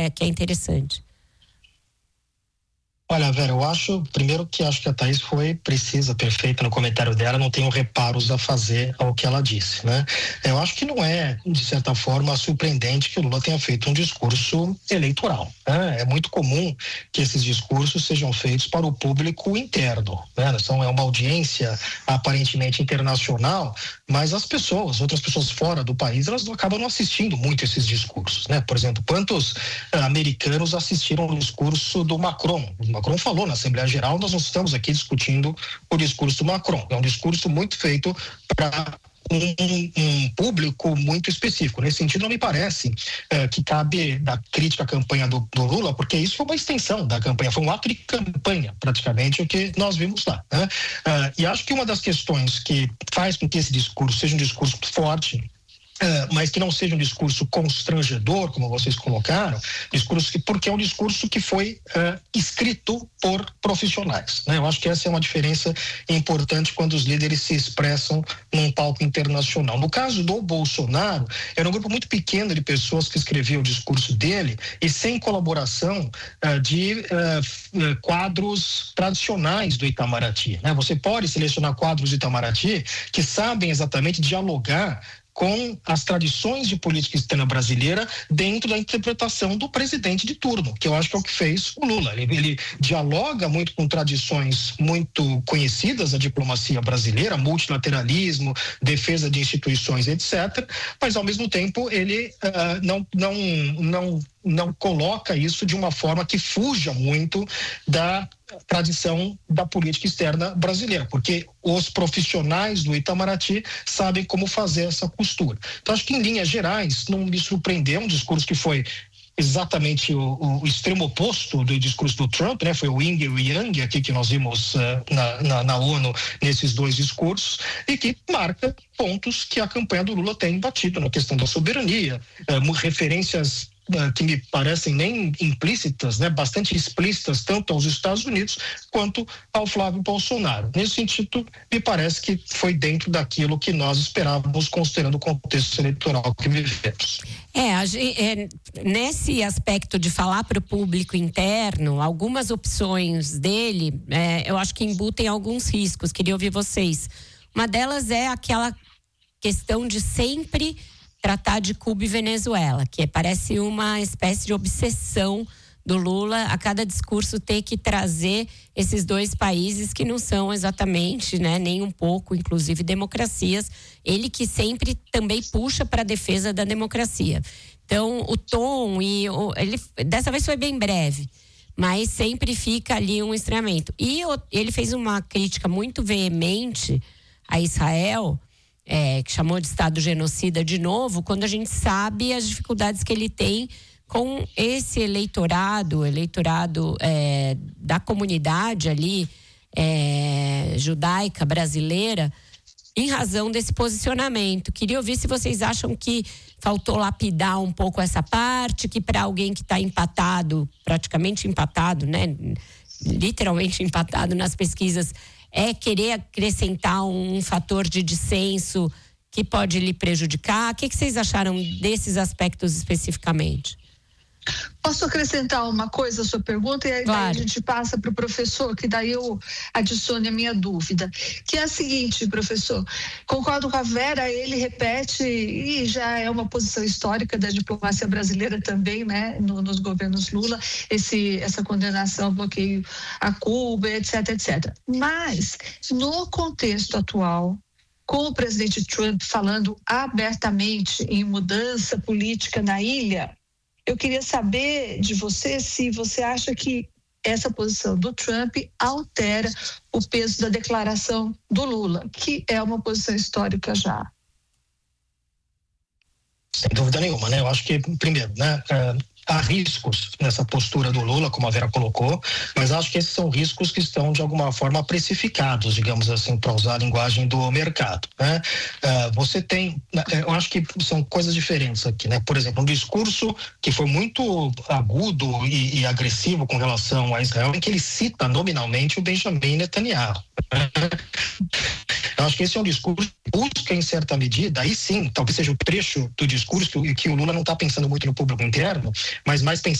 que é interessante? Olha, Vera, eu acho que a Thaís foi precisa, perfeita no comentário dela, não tenho reparos a fazer ao que ela disse, né? Eu acho que não é, de certa forma, surpreendente que o Lula tenha feito um discurso eleitoral, né? É muito comum que esses discursos sejam feitos para o público interno, né? É uma audiência aparentemente internacional, mas outras pessoas fora do país, elas acabam não assistindo muito esses discursos, né? Por exemplo, quantos americanos assistiram o discurso do Macron? O Macron falou na Assembleia Geral, nós não estamos aqui discutindo o discurso do Macron, é um discurso muito feito para um público muito específico. Nesse sentido, não me parece que cabe da crítica à campanha do Lula, porque isso foi uma extensão da campanha, foi um ato de campanha, praticamente, o que nós vimos lá, né? E acho que uma das questões que faz com que esse discurso seja um discurso forte, mas que não seja um discurso constrangedor, como vocês colocaram, porque é um discurso que foi escrito por profissionais, né? Eu acho que essa é uma diferença importante quando os líderes se expressam num palco internacional. No caso do Bolsonaro, era um grupo muito pequeno de pessoas que escreviam o discurso dele e sem colaboração de quadros tradicionais do Itamaraty, né? Você pode selecionar quadros do Itamaraty que sabem exatamente dialogar com as tradições de política externa brasileira dentro da interpretação do presidente de turno, que eu acho que é o que fez o Lula. Ele dialoga muito com tradições muito conhecidas da diplomacia brasileira, multilateralismo, defesa de instituições, etc., mas ao mesmo tempo ele não coloca isso de uma forma que fuja muito da tradição da política externa brasileira, porque os profissionais do Itamaraty sabem como fazer essa costura. Então, acho que em linhas gerais não me surpreendeu um discurso que foi exatamente o extremo oposto do discurso do Trump, né? Foi o yin e o yang aqui que nós vimos na ONU nesses dois discursos, e que marca pontos que a campanha do Lula tem batido na questão da soberania, referências que me parecem nem implícitas, né, bastante explícitas, tanto aos Estados Unidos quanto ao Flávio Bolsonaro. Nesse sentido, me parece que foi dentro daquilo que nós esperávamos, considerando o contexto eleitoral que vivemos. Nesse aspecto de falar para o público interno, algumas opções dele, eu acho que embutem alguns riscos. Queria ouvir vocês. Uma delas é aquela questão de sempre tratar de Cuba e Venezuela, que parece uma espécie de obsessão do Lula a cada discurso ter que trazer esses dois países que não são exatamente, né, nem um pouco, inclusive, democracias. Ele que sempre também puxa para a defesa da democracia. Então, o tom ele dessa vez foi bem breve, mas sempre fica ali um estranhamento. E ele fez uma crítica muito veemente a Israel, que chamou de Estado genocida de novo, quando a gente sabe as dificuldades que ele tem com esse eleitorado da comunidade ali judaica brasileira, em razão desse posicionamento. Queria ouvir se vocês acham que faltou lapidar um pouco essa parte, que para alguém que está empatado, praticamente empatado, né, literalmente empatado nas pesquisas, querer acrescentar um fator de dissenso que pode lhe prejudicar. O que vocês acharam desses aspectos especificamente? Posso acrescentar uma coisa à sua pergunta e aí claro. Daí a gente passa para o professor, que daí eu adiciono a minha dúvida, que é a seguinte, professor, concordo com a Vera, ele repete, e já é uma posição histórica da diplomacia brasileira também, né, nos governos Lula, essa condenação ao bloqueio a Cuba, etc, etc. Mas, no contexto atual, com o presidente Trump falando abertamente em mudança política na ilha, eu queria saber de você se você acha que essa posição do Trump altera o peso da declaração do Lula, que é uma posição histórica já. Sem dúvida nenhuma, né? Eu acho que, primeiro, né, há riscos nessa postura do Lula, como a Vera colocou, mas acho que esses são riscos que estão de alguma forma precificados, digamos assim, para usar a linguagem do mercado, né? Você tem, eu acho que são coisas diferentes aqui, né? Por exemplo, um discurso que foi muito agudo e agressivo com relação a Israel, em que ele cita nominalmente o Benjamin Netanyahu, né? Eu acho que esse é um discurso que busca, em certa medida, aí sim, talvez seja o trecho do discurso que o Lula não está pensando muito no público interno, mas mais pensando